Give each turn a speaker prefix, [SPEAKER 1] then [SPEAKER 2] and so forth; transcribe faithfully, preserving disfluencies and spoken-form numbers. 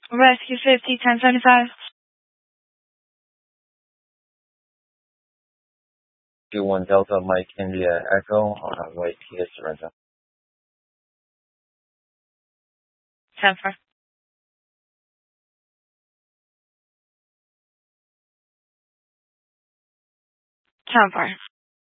[SPEAKER 1] Rescue fifty, ten seventy-five.
[SPEAKER 2] Q one Delta, Mike India Echo, on our way to surrender.
[SPEAKER 1] ten four. ten four.